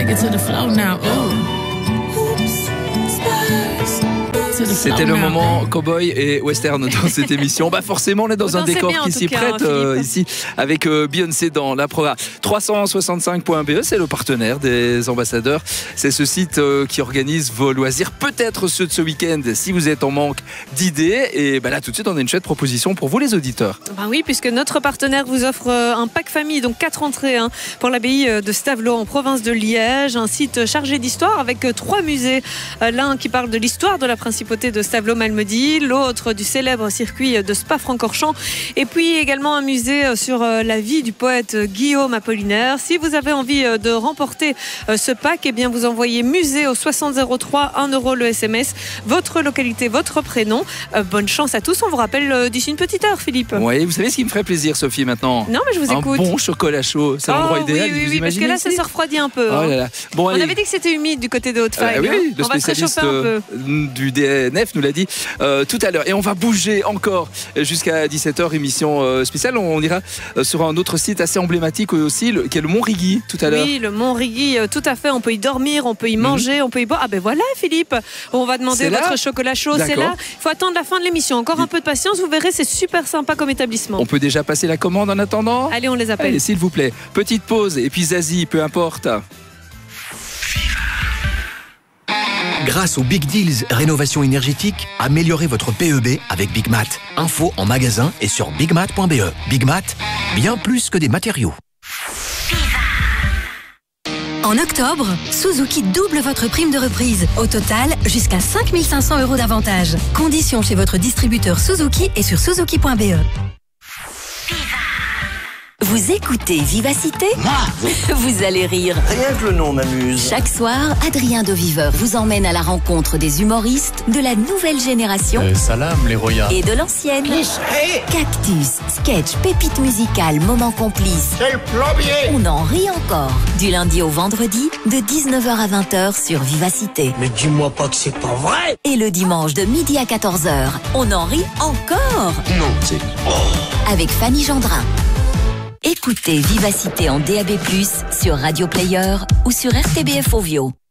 take it to the flow now. C'était le moment cowboy et western dans cette émission. Forcément, on est dans un décor qui s'y prête ici avec Beyoncé dans la programme. 365.be, c'est le partenaire des ambassadeurs. C'est ce site qui organise vos loisirs, peut-être ceux de ce week-end si vous êtes en manque d'idées. Et là, tout de suite, on a une chouette proposition pour vous, les auditeurs. Oui, puisque notre partenaire vous offre un pack famille, donc 4 entrées pour l'abbaye de Stavelot en province de Liège, un site chargé d'histoire avec 3 musées. L'un qui parle de l'histoire de la principauté de Stavelot-Malmedy, l'autre du célèbre circuit de Spa-Francorchamps, et puis également un musée sur la vie du poète Guillaume Apollinaire. Si vous avez envie de remporter ce pack, vous envoyez musée au 6003, 1 € le SMS, votre localité, votre prénom. Bonne chance à tous, on vous rappelle d'ici une petite heure, Philippe. Oui, vous savez ce qui me ferait plaisir, Sophie, maintenant? Non, mais je vous écoute. Un bon chocolat chaud, c'est l'endroit idéal. Oui, parce que là, ça se refroidit un peu. Oh là là. Bon, on avait dit que c'était humide du côté de Haute-Faille. Oui, le on va se spécialiste réchauffer un peu. du DNF nous l'a dit tout à l'heure. Et on va bouger encore jusqu'à 17h, émission spéciale. On ira sur un autre site assez emblématique aussi, qui est le Mont Rigui, tout à l'heure. Oui, le Mont Rigui, tout à fait. On peut y dormir, on peut y manger, on peut y boire. Voilà, Philippe. On va demander votre chocolat chaud. D'accord. C'est là. Il faut attendre la fin de l'émission. Encore un peu de patience. Vous verrez, c'est super sympa comme établissement. On peut déjà passer la commande en attendant? Allez, on les appelle. Allez, s'il vous plaît. Petite pause et puis Zazie, peu importe. Grâce aux Big Deals Rénovation énergétique, améliorez votre PEB avec Big Mat. Info en magasin et sur bigmat.be. Big Mat, bien plus que des matériaux. En octobre, Suzuki double votre prime de reprise. Au total, jusqu'à 5 500 € d'avantage. Conditions chez votre distributeur Suzuki et sur suzuki.be. Vous écoutez Vivacité ? Vous allez rire. Rien que le nom m'amuse. Chaque soir, Adrien Deviveur vous emmène à la rencontre des humoristes de la nouvelle génération Salam les royas. et de l'ancienne. Cactus, sketch, pépites musicales, moments complices. C'est le plombier. On en rit encore. Du lundi au vendredi, de 19h à 20h sur Vivacité. Mais dis-moi pas que c'est pas vrai. Et le dimanche de midi à 14h, on en rit encore. Non, c'est... Avec Fanny Gendrin. Écoutez Vivacité en DAB+, sur Radio Player ou sur RTBF Ovio.